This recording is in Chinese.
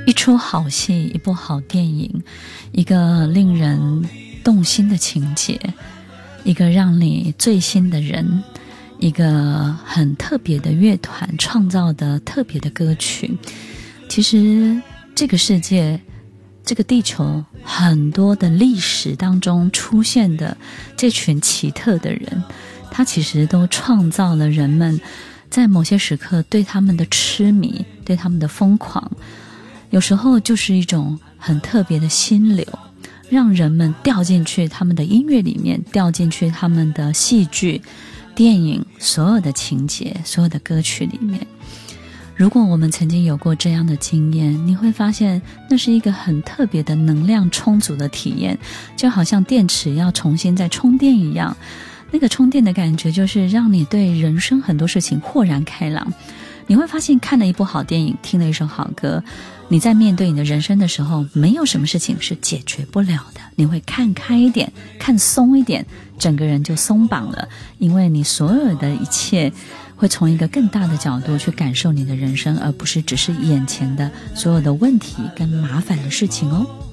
一出好戏，一部好电影，一个令人动心的情节，一个让你醉心的人，一个很特别的乐团创造的特别的歌曲。其实这个世界，这个地球很多的历史当中出现的这群奇特的人，他其实都创造了人们在某些时刻对他们的痴迷，对他们的疯狂，有时候就是一种很特别的心流，让人们掉进去他们的音乐里面，掉进去他们的戏剧、电影所有的情节、所有的歌曲里面。如果我们曾经有过这样的经验，你会发现那是一个很特别的能量充足的体验，就好像电池要重新再充电一样。那个充电的感觉就是让你对人生很多事情豁然开朗。你会发现看了一部好电影，听了一首好歌，你在面对你的人生的时候，没有什么事情是解决不了的。你会看开一点，看松一点，整个人就松绑了，因为你所有的一切会从一个更大的角度去感受你的人生，而不是只是眼前的所有的问题跟麻烦的事情哦。